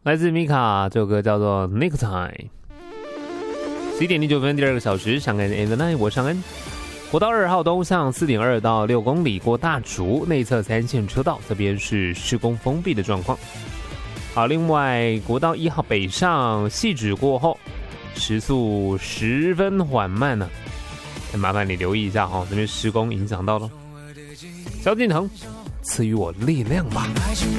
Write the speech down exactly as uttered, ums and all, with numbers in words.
来自米卡，这首歌叫做 Necktie。十一点零九分，第二个小时，上恩 and the night， 我上恩。国道二号东向 四点二 到六公里过大竹内侧三线车道，这边是施工封闭的状况。好，另外国道一号北上汐止过后，时速十分缓慢呢、啊，麻烦你留意一下哈、哦，这边施工影响到了。萧敬腾，赐予我力量吧。